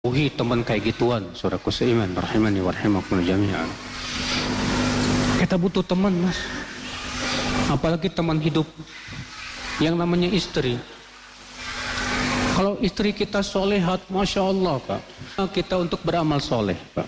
teman kayak gituan, saudaraku seiman, rahimani wa rahimakumullah jami'an. Kita butuh teman, Mas. Apalagi teman hidup yang namanya istri. Kalau istri kita solehat, Masya Allah, Pak, kita untuk beramal soleh, Pak.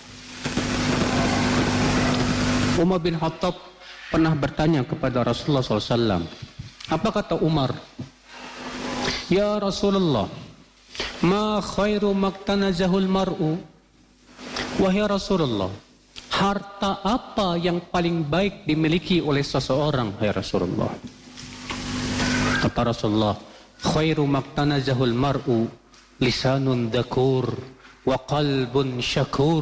Umar bin Khattab pernah bertanya kepada Rasulullah SAW. Apa kata Umar? Ya Rasulullah, ma khairu maktanazahul mar'u. Wahai Rasulullah, harta apa yang paling baik dimiliki oleh seseorang, hai Rasulullah? Kata Rasulullah, khairu maktanazahul mar'u lisanun dhakur wa qalbun syakur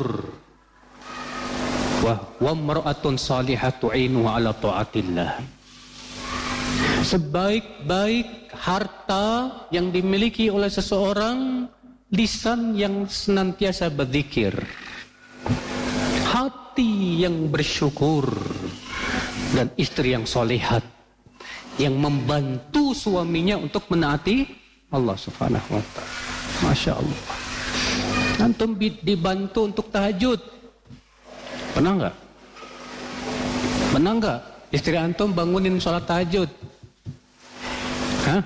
wa mar'atun salihatu ainuhu ala ta'atillah. Sebaik-baik harta yang dimiliki oleh seseorang, lisan yang senantiasa berzikir, hati yang bersyukur, dan istri yang solehat yang membantu suaminya untuk menaati Allah Subhanahu wa ta'ala. Masya Allah. Antum dibantu untuk tahajud, pernah nggak? Pernah nggak istri antum bangunin sholat tahajud? Hah?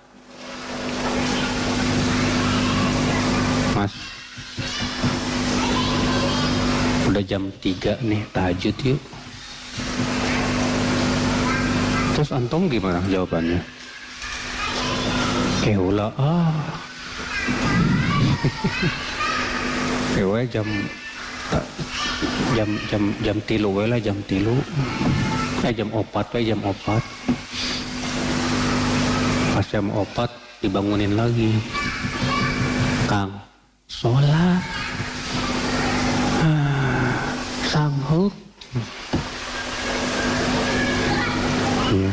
Mas, udah jam 3 nih, tahajud yuk. Terus antum gimana jawabannya? Keula Kewe jam 3 lah, jam 4 jam 4. Pas jam 4 dibangunin lagi. Kang, sholat. Sanggup. Ya.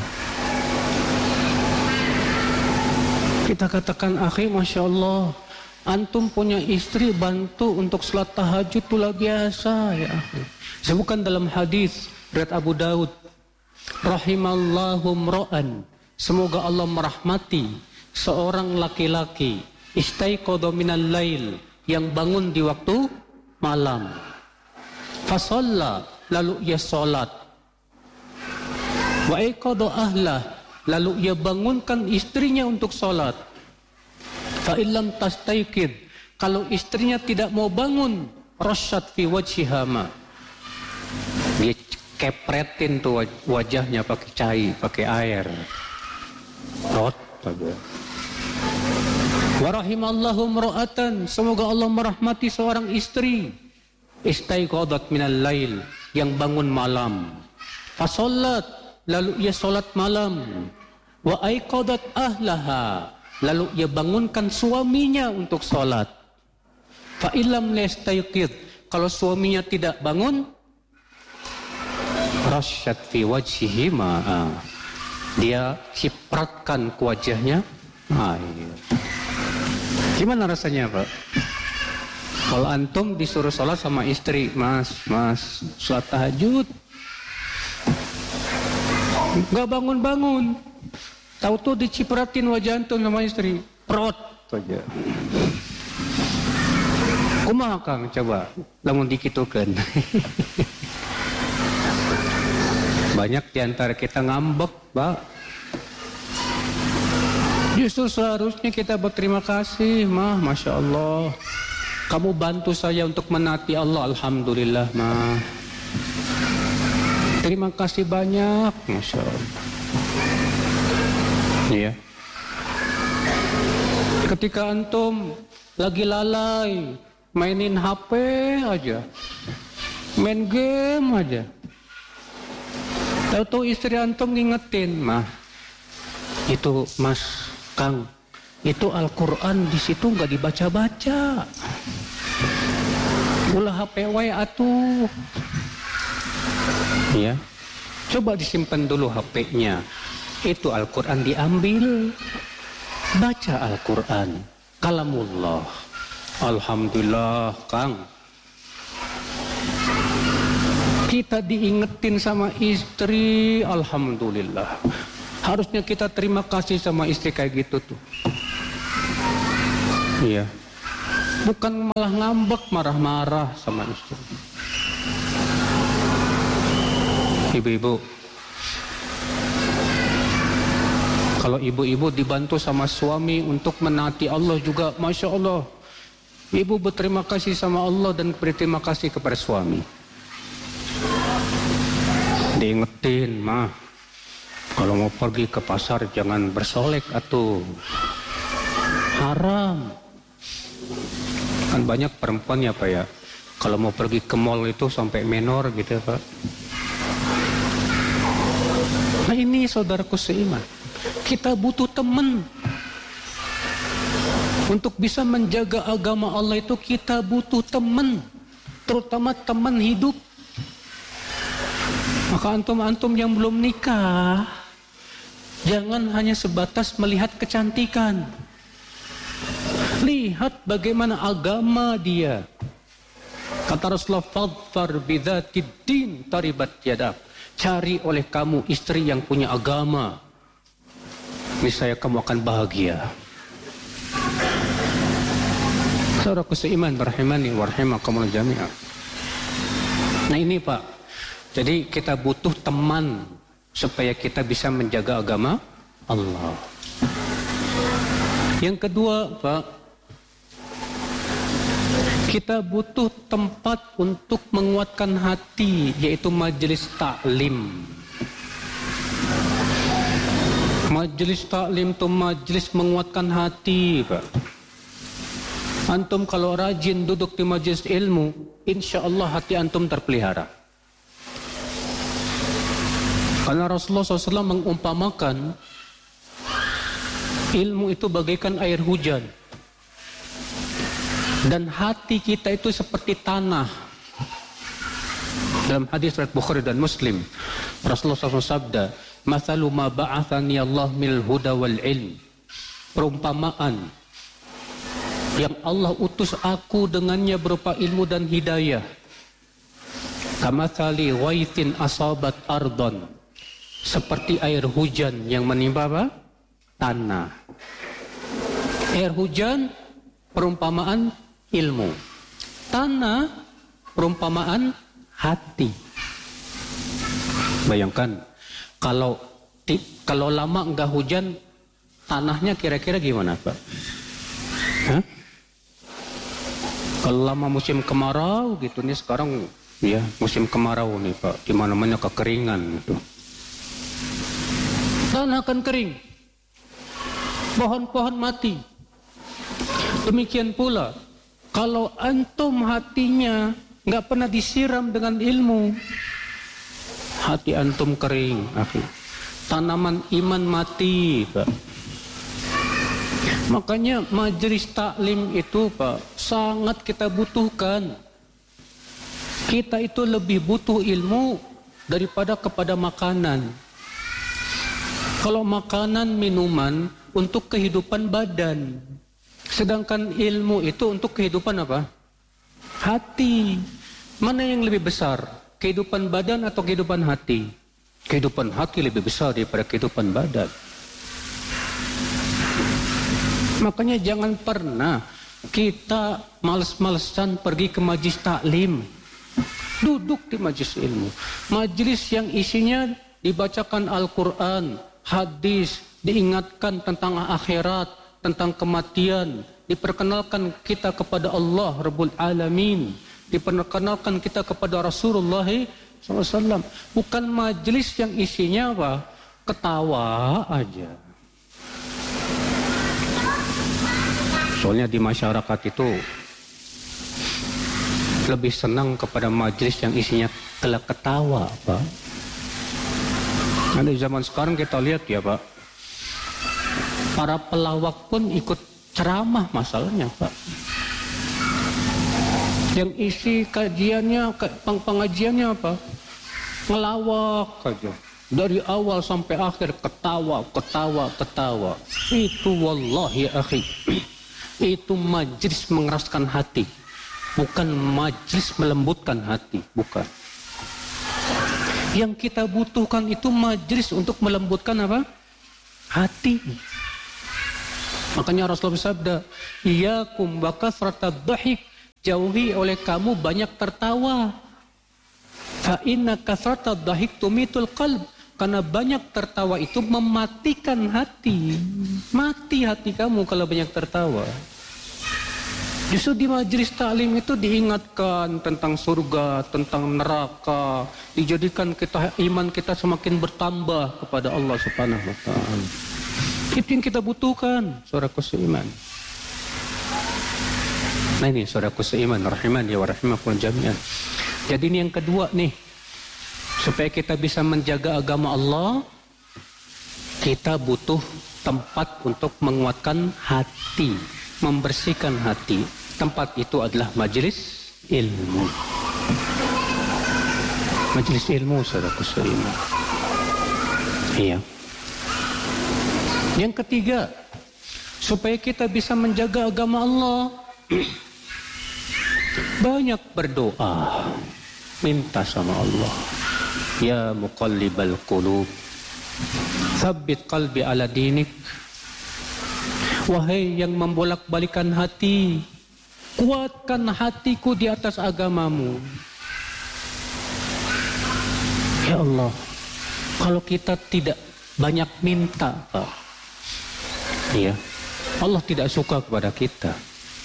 Kita katakan, akhi, Masya Allah, antum punya istri bantu untuk sholat tahajud itu luar biasa, ya akhi. Sebutkan dalam hadis riwayat Abu Daud, rahimallahu mra'an, semoga Allah merahmati seorang laki-laki istaiqadha minal lail, yang bangun di waktu malam, fasalla, lalu ia salat, wa aiqadha ahlah, lalu ia bangunkan istrinya untuk salat, fa illam tastaiqid, kalau istrinya tidak mau bangun, rasyat fi wajhiha ma, dia kepretin tuh wajahnya pakai cai, pakai air. Rot saja. Wa rahimallahu mra'atan, semoga Allah merahmati seorang istri istaiqadat minal lail, yang bangun malam, fasollat, lalu ia solat malam, wa aiqadat ahlaha, lalu ia bangunkan suaminya untuk solat, fa illam lastaiqid, kalau suaminya tidak bangun, rasyat fi wajhihi ma'a, dia cipratkan ke wajahnya air. Gimana rasanya, Pak? Kalau antum disuruh sholat sama istri, mas, sholat tahajud, nggak bangun-bangun, tahu tuh dicipratin wajah antum sama istri, prot saja. Kumaha Kang, coba lamun dikitukeun. Banyak diantara kita ngambek, Pak. Justru seharusnya kita berterima kasih, Mah, Masya Allah. Kamu bantu saya untuk menaati Allah, Alhamdulillah, Mah. Terima kasih banyak, Masya Allah. Iya. Ketika antum lagi lalai, mainin HP aja, main game aja, tahu-tahu istri antum ngingetin, Mah, itu Mas, Kang, itu Al-Quran di situ nggak dibaca-baca. Ulah HP wae atuh. Ya, coba disimpan dulu HP-nya. Itu Al-Quran diambil, baca Al-Quran, kalamullah. Alhamdulillah, Kang. Kita diingetin sama istri, alhamdulillah. Harusnya kita terima kasih sama istri kayak gitu tuh. Iya. Bukan malah ngambek, marah-marah sama istri. Ibu-ibu, kalau ibu-ibu dibantu sama suami untuk menaati Allah juga, Masya Allah, ibu berterima kasih sama Allah dan berterima kasih kepada suami. Diingetin, mah, kalau mau pergi ke pasar jangan bersolek atuh, haram. Kan banyak perempuan ya Pak ya, kalau mau pergi ke mall itu sampai menor gitu Pak. Nah ini saudaraku seiman, kita butuh teman. Untuk bisa menjaga agama Allah itu kita butuh teman, terutama teman hidup. Maka antum-antum yang belum nikah, jangan hanya sebatas melihat kecantikan. Lihat bagaimana agama dia. Kata Rasulullah, fadfar bidzatid din taribat yadak. Cari oleh kamu istri yang punya agama, niscaya kamu akan bahagia. Saudaraku seiman, rahimani wa rahimakumullah jami'an. Nah ini Pak, jadi kita butuh teman supaya kita bisa menjaga agama Allah. Yang kedua Pak, kita butuh tempat untuk menguatkan hati, yaitu majelis taklim. Majelis taklim itu majelis menguatkan hati, Pak. Antum kalau rajin duduk di majelis ilmu, insya Allah hati antum terpelihara. Karena Rasulullah SAW mengumpamakan ilmu itu bagaikan air hujan. Dan hati kita itu seperti tanah. Dalam hadis riwayat Bukhari dan Muslim, Rasulullah SAW sabda, "Mathalu ma ba'athani Allah minal huda wal ilm." Perumpamaan yang Allah utus aku dengannya berupa ilmu dan hidayah. Kamathali ghaithin asabat ardon. Seperti air hujan yang menimpa apa? Tanah. Air hujan perumpamaan ilmu. Tanah perumpamaan hati. Bayangkan kalau lama enggak hujan, tanahnya kira-kira gimana Pak? Hah? Kalau lama musim kemarau gitu nih, sekarang ya musim kemarau nih Pak, di mana-mana kekeringan gitu. Tanah akan kering. Pohon-pohon mati. Demikian pula kalau antum hatinya nggak pernah disiram dengan ilmu, hati antum kering, akhi. Tanaman iman mati, Pak. Makanya majelis taklim itu, Pak, sangat kita butuhkan. Kita itu lebih butuh ilmu daripada kepada makanan. Kalau makanan, minuman untuk kehidupan badan. Sedangkan ilmu itu untuk kehidupan apa? Hati. Mana yang lebih besar? Kehidupan badan atau kehidupan hati? Kehidupan hati lebih besar daripada kehidupan badan. Makanya jangan pernah kita males-malesan pergi ke majlis taklim. Duduk di majlis ilmu. Majlis yang isinya dibacakan Al-Quran, hadis, diingatkan tentang akhirat, tentang kematian, diperkenalkan kita kepada Allah Rabbul Alamin, diperkenalkan kita kepada Rasulullah SAW. Bukan majelis yang isinya apa? Ketawa aja. Soalnya di masyarakat itu lebih senang kepada majelis yang isinya ketawa, Pak. Nah, di zaman sekarang kita lihat ya Pak, para pelawak pun ikut ceramah masalahnya Pak. Yang isi kajiannya, pengajiannya apa? Ngelawak aja. Dari awal sampai akhir ketawa. Itu wallahi akhi, itu majlis mengeraskan hati, bukan majlis melembutkan hati, bukan. Yang kita butuhkan itu majlis untuk melembutkan apa? Hati. Makanya Rasulullah bersabda, "Iyyakum wa kasratad dhahik." Jauhi oleh kamu banyak tertawa. Fa inna kasratad dhahik tumitul qalb. Karena banyak tertawa itu mematikan hati. Mati hati kamu kalau banyak tertawa. Justru di majelis taklim itu diingatkan tentang surga, tentang neraka, dijadikan iman kita semakin bertambah kepada Allah Subhanahu wa taala. Itu yang kita butuhkan, saudaraku seiman. Nah ini saudaraku seiman, rahimani wa rahimakumullah jami'an. Jadi ini yang kedua nih, supaya kita bisa menjaga agama Allah, kita butuh tempat untuk menguatkan hati, membersihkan hati. Tempat itu adalah majelis ilmu. Majelis ilmu, saudaraku seiman. Iya. Yang ketiga, supaya kita bisa menjaga agama Allah, banyak berdoa, minta sama Allah. Ya muqallibal qulub, tsabbit qalbi ala dinik. Wahai yang membolak-balikan hati, kuatkan hatiku di atas agamamu. Ya Allah, kalau kita tidak banyak minta, Pak, ya, Allah tidak suka kepada kita.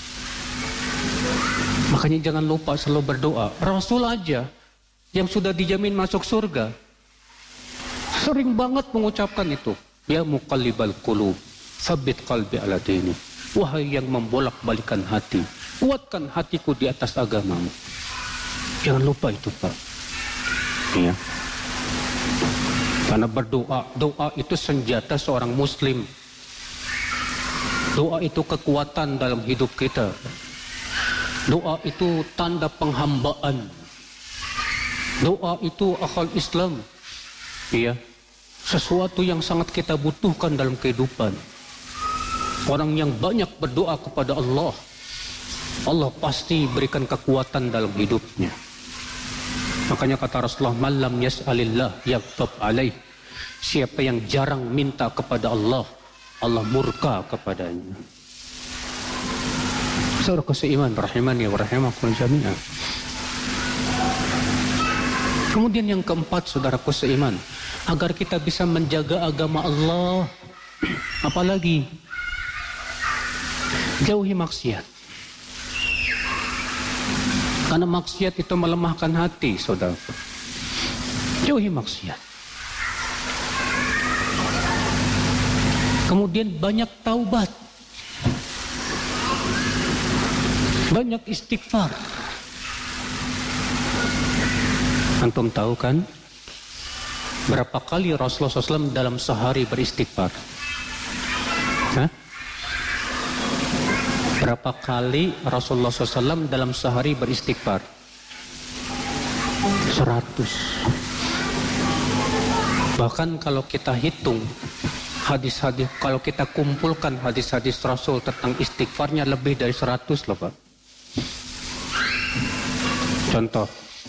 Makanya jangan lupa selalu berdoa. Rasul aja yang sudah dijamin masuk surga sering banget mengucapkan itu. Ya muqallibal qulub, tsabbit qalbi ala dinik. Wahai yang membolak-balikan hati, kuatkan hatiku di atas agamamu. Jangan lupa itu, Pak. Ya. Karena berdoa, doa itu senjata seorang muslim. Doa itu kekuatan dalam hidup kita. Doa itu tanda penghambaan. Doa itu akal Islam. Iya. Sesuatu yang sangat kita butuhkan dalam kehidupan. Orang yang banyak berdoa kepada Allah, Allah pasti berikan kekuatan dalam hidupnya. Makanya kata Rasulullah, "Man lam yas'alillah yaghdab alaih." Siapa yang jarang minta kepada Allah, Allah murka kepadanya. Saudara seiman, rahimani wa rahimakumullah jami'an. Kemudian yang keempat, saudaraku seiman, agar kita bisa menjaga agama Allah, apalagi jauhi maksiat. Karena maksiat itu melemahkan hati, saudara. Jauhi maksiat. Kemudian banyak taubat. Banyak istighfar. Antum tahu kan berapa kali Rasulullah SAW dalam sehari beristighfar? Hah? Berapa kali Rasulullah SAW dalam sehari beristighfar? 100. Bahkan kalau kita hitung hadis-hadis, kalau kita kumpulkan hadis-hadis Rasul tentang istighfarnya lebih dari 100 loh, Pak. Contoh,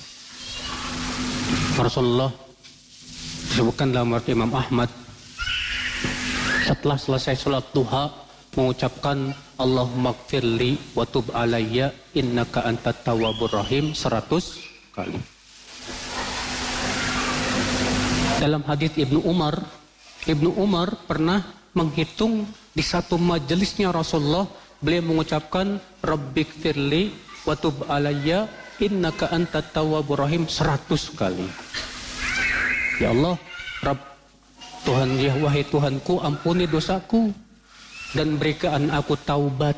Rasulullah disebutkan dalam riwayat Imam Ahmad, setelah selesai sholat duha mengucapkan Allahumma gfirli wa tub alayya innaka antat tawwabur rahim 100 kali. Dalam hadis Ibnu Umar pernah menghitung di satu majelisnya Rasulullah, beliau mengucapkan Rabbikfirli wa tub alayya innaka antat tawwabur rahim 100 kali. Ya Allah, Rabb, Tuhan, ya wahai Tuhanku, ampuni dosaku dan berikan aku taubat.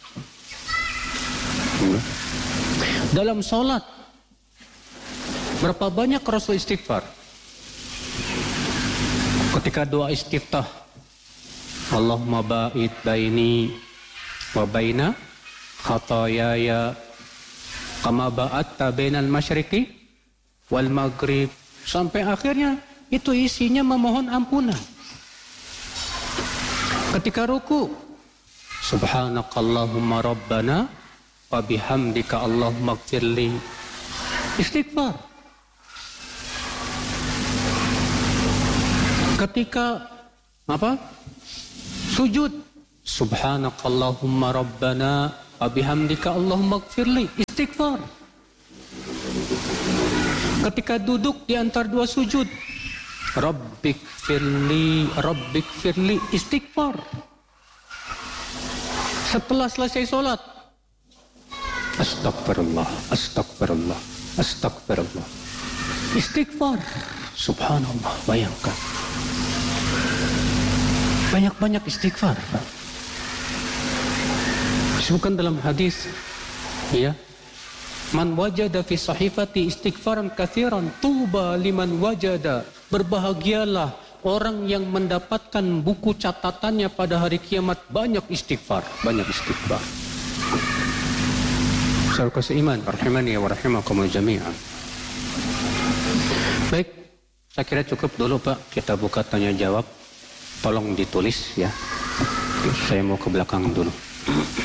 Dalam sholat, berapa banyak Rasul istighfar? Ketika doa istiftah, Allahumma ba'id baini wa baina khatayaya kama ba'atta bainal masyriqi wal maghrib, sampai akhirnya itu isinya memohon ampunan. Ketika ruku, subhanakallahumma rabbana wa bihamdika Allahumma gfirli, istighfar. Ketika sujud, Subhanakallahumma rabbana wa bihamdika Allahumma gfirli. Istighfar. Ketika duduk di antara dua sujud, Rabbik firli, istighfar. Setelah selesai sholat, astagfirullah, astagfirullah, astagfirullah, istighfar. Subhanallah, bayangkan. Banyak-banyak istighfar. Disebutkan dalam hadis, ya, man wajada fi sahifati istighfaran katsiran tuba liman wajada. Berbahagialah orang yang mendapatkan buku catatannya pada hari kiamat banyak istighfar, banyak istighfar. Saudara seiman, rahimani wa rahimakumullah jami'an. Baik, saya kira cukup dulu Pak, kita buka tanya jawab. Tolong ditulis ya. Saya mau ke belakang dulu.